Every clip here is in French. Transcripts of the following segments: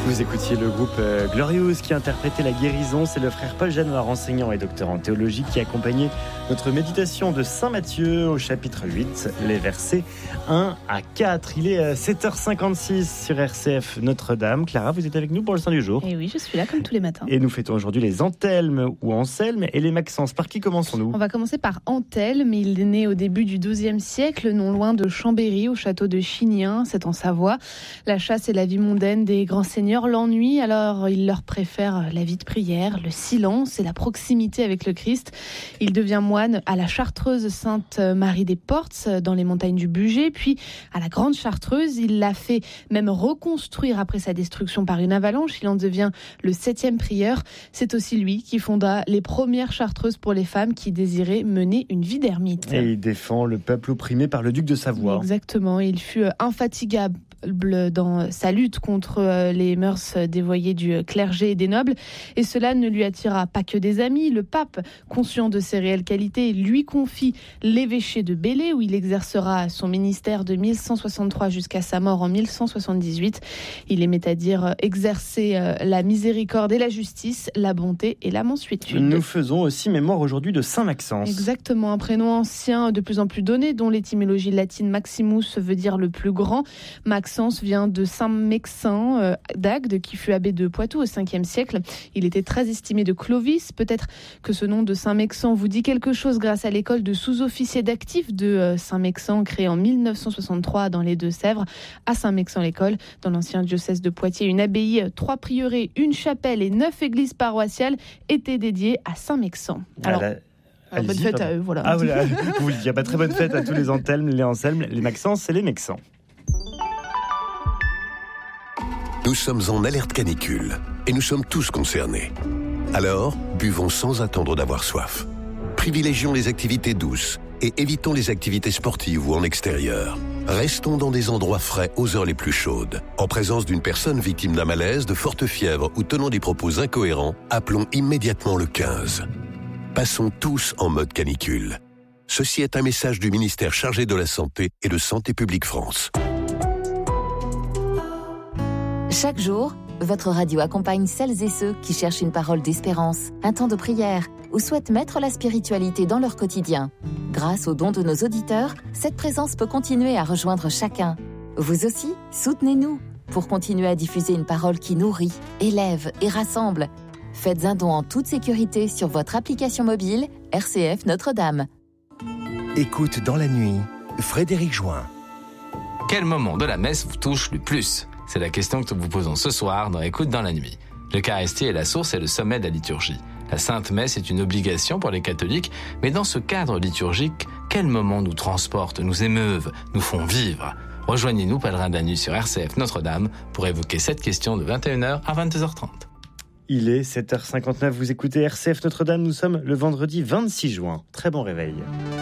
Vous écoutiez le groupe Glorious qui interprétait la guérison. C'est le frère Paul Janoir, enseignant et docteur en théologie, qui accompagnait notre méditation de Saint Matthieu au chapitre 8, les versets 1 à 4. Il est 7h56 sur RCF Notre-Dame. Clara, vous êtes avec nous pour le Saint du jour. Et oui, je suis là comme tous les matins. Et nous fêtons aujourd'hui les Anthelmes ou Anselmes et les Maxence. Par qui commençons-nous ? On va commencer par Anthelme. Il est né au début du XIIe siècle, non loin de Chambéry, au château de Chignien, c'est en Savoie. La chasse et la vie mondaine des grands seigneurs l'ennuient, alors il leur préfère la vie de prière, le silence et la proximité avec le Christ. Il devient moine à la Chartreuse Sainte-Marie des Portes, dans les montagnes du Bugey, puis à la Grande Chartreuse. Il l'a fait même reconstruire après sa destruction par une avalanche. Il en devient le 7e prieur. C'est aussi lui qui fonda les premières chartreuses pour les femmes qui désiraient mener une vie d'ermite. Et il défend le peuple opprimé par le duc de Savoie. Exactement, il fut infatigable dans sa lutte contre les mœurs dévoyées du clergé et des nobles, et cela ne lui attira pas que des amis. Le pape, conscient de ses réelles qualités, lui confie l'évêché de Belley, où il exercera son ministère de 1163 jusqu'à sa mort en 1178. Il aimait à dire exercer la miséricorde et la justice, la bonté et la mansuétude. Nous faisons aussi mémoire aujourd'hui de Saint Maxence. Exactement, un prénom ancien de plus en plus donné, dont l'étymologie latine Maximus veut dire le plus grand. Maxence vient de Saint-Mexin d'Agde, qui fut abbé de Poitou au 5e siècle. Il était très estimé de Clovis. Peut-être que ce nom de Saint-Mexan vous dit quelque chose grâce à l'école de sous-officiers d'actifs de Saint-Mexan, créée en 1963 dans les Deux-Sèvres. À Saint-Mexan-l'École, dans l'ancien diocèse de Poitiers, une abbaye, 3 prieurés, une chapelle et 9 églises paroissiales étaient dédiées à Saint-Mexan. Alors, bonne fête à eux, voilà. Ah voilà, vous le dites, très bonne fête à tous les Anthelmes, les Anselmes, les Maxences et les Mexans. Nous sommes en alerte canicule et nous sommes tous concernés. Alors, buvons sans attendre d'avoir soif. Privilégions les activités douces et évitons les activités sportives ou en extérieur. Restons dans des endroits frais aux heures les plus chaudes. En présence d'une personne victime d'un malaise, de forte fièvre ou tenant des propos incohérents, appelons immédiatement le 15. Passons tous en mode canicule. Ceci est un message du ministère chargé de la Santé et de Santé publique France. Chaque jour, votre radio accompagne celles et ceux qui cherchent une parole d'espérance, un temps de prière ou souhaitent mettre la spiritualité dans leur quotidien. Grâce aux dons de nos auditeurs, cette présence peut continuer à rejoindre chacun. Vous aussi, soutenez-nous pour continuer à diffuser une parole qui nourrit, élève et rassemble. Faites un don en toute sécurité sur votre application mobile RCF Notre-Dame. Écoute dans la nuit, Frédéric Join. Quel moment de la messe vous touche le plus ? C'est la question que nous vous posons ce soir dans Écoute dans la nuit. L'Eucharistie est la source et le sommet de la liturgie. La Sainte Messe est une obligation pour les catholiques, mais dans ce cadre liturgique, quels moments nous transportent, nous émeuvent, nous font vivre ? Rejoignez-nous, pèlerins de la nuit sur RCF Notre-Dame, pour évoquer cette question de 21h à 22h30. Il est 7h59, vous écoutez RCF Notre-Dame, nous sommes le vendredi 26 juin. Très bon réveil.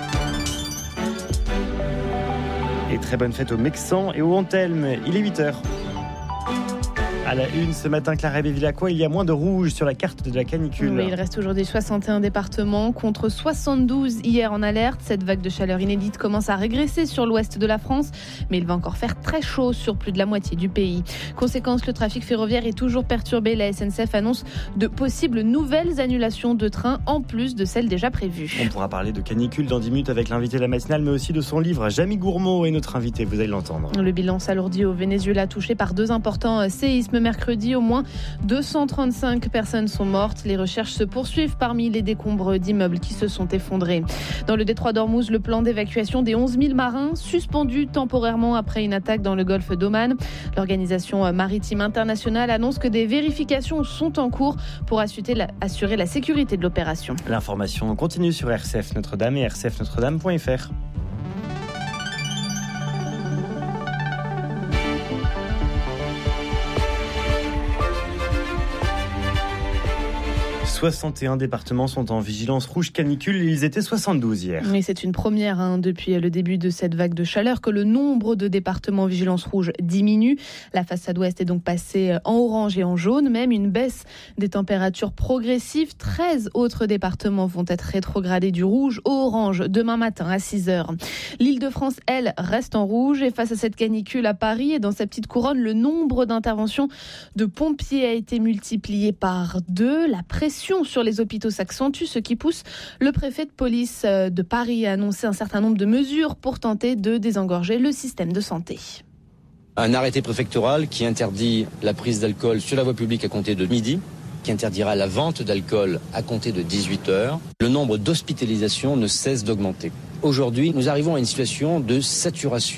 Et très bonne fête aux Mexans et aux Anthelmes. Il est 8h. À la une ce matin, Clara Bévillacqua, il y a moins de rouge sur la carte de la canicule. Oui, il reste aujourd'hui 61 départements contre 72 hier en alerte. Cette vague de chaleur inédite commence à régresser sur l'ouest de la France, mais il va encore faire très chaud sur plus de la moitié du pays. Conséquence, le trafic ferroviaire est toujours perturbé. La SNCF annonce de possibles nouvelles annulations de trains en plus de celles déjà prévues. On pourra parler de canicule dans 10 minutes avec l'invité de la matinale, mais aussi de son livre. Jamie Gourmaud est notre invité, vous allez l'entendre. Le bilan s'alourdit au Venezuela, touché par 2 importants séismes mercredi. Au moins 235 personnes sont mortes. Les recherches se poursuivent parmi les décombres d'immeubles qui se sont effondrés. Dans le détroit d'Ormuz, le plan d'évacuation des 11 000 marins suspendu temporairement après une attaque dans le golfe d'Oman. L'Organisation maritime internationale annonce que des vérifications sont en cours pour assurer la sécurité de l'opération. L'information continue sur RCF Notre-Dame et rcfnotredame.fr. 61 départements sont en vigilance rouge canicule. Ils étaient 72 hier. Oui, c'est une première depuis le début de cette vague de chaleur que le nombre de départements en vigilance rouge diminue. La façade ouest est donc passée en orange et en jaune. Même une baisse des températures progressives. 13 autres départements vont être rétrogradés du rouge au orange demain matin à 6h. L'Île-de-France, elle, reste en rouge. Et face à cette canicule à Paris et dans sa petite couronne, le nombre d'interventions de pompiers a été multiplié par 2. La pression sur les hôpitaux s'accentue, ce qui pousse le préfet de police de Paris à annoncer un certain nombre de mesures pour tenter de désengorger le système de santé. Un arrêté préfectoral qui interdit la prise d'alcool sur la voie publique à compter de midi, qui interdira la vente d'alcool à compter de 18h. Le nombre d'hospitalisations ne cesse d'augmenter. Aujourd'hui, nous arrivons à une situation de saturation